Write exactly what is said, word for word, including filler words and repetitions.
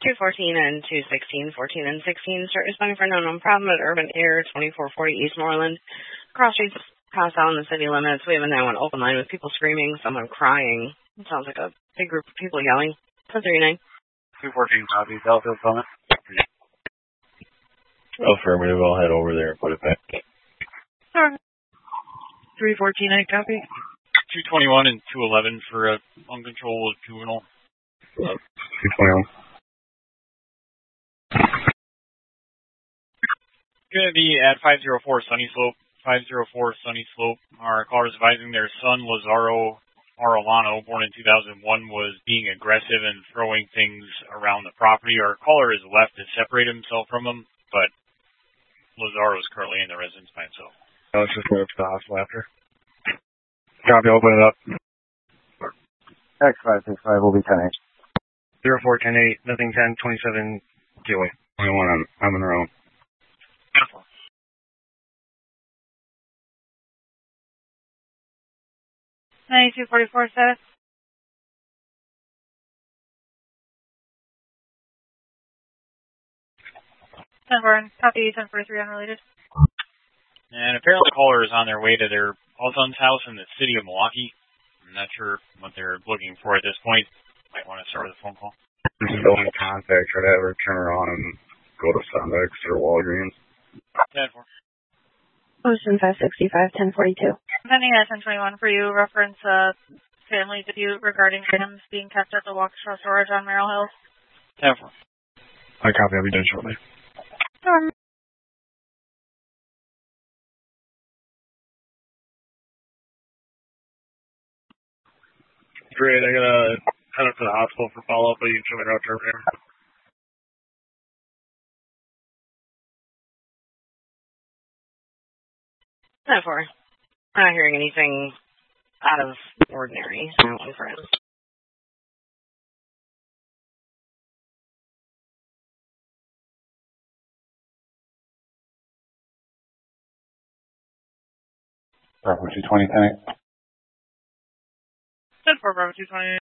two fourteen and two sixteen, fourteen and sixteen, start responding for no known problem at Urban Air, twenty-four forty East Moreland. Cross streets pass out in the city limits. We have a nine one open line with people screaming, someone crying. It sounds like a big group of people yelling. ten thirty-nine. two fourteen copy. Delta comment. Affirmative. I'll head over there and put it back. Sure. three fourteen, I copy. two twenty-one and two eleven for a uncontrolled juvenile. Uh, two twenty-one. Going to be at five oh four Sunny Slope. five oh four Sunny Slope. Our caller is advising their son, Lazaro Arellano, born in two thousand one, was being aggressive and throwing things around the property. Our caller is left to separate himself from him, but Lazaro is currently in the residence by himself. Let's just move to the hospital after. Copy, open it up. X five six five will be ten eight. zero four ten eight, nothing ten, twenty-seven, Joey. twenty-one, I'm, I'm in the room. ninety-two forty-four, status. ten four, copy, ten forty-three, unrelated. And apparently the caller is on their way to their son's house in the city of Milwaukee. I'm not sure what they're looking for at this point. Might want to start with a phone call. Still in contact, try to have her turn around and go to Sundex or Walgreens. ten four. Ocean five sixty-five, ten forty-two. Sending at ten twenty-one for you, reference uh, family dispute regarding items being kept at the Waukesha storage on Merrill Hills. ten four. I copy, I'll be done shortly. Sure. Great, I gotta head up to the hospital for follow-up, but you can show me around Terminator. ten four. I'm not hearing anything out of ordinary. So one for him. Bravo two twenty, ten eight. ten four, Bravo two twenty.